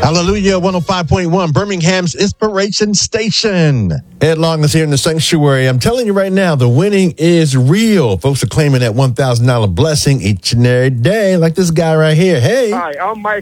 Hallelujah, 105.1, Birmingham's Inspiration Station. Ed Long is here in the sanctuary. I'm telling you right now, the winning is real. Folks are claiming that $1,000 blessing each and every day, like this guy right here. Hey. Hi, I'm Mike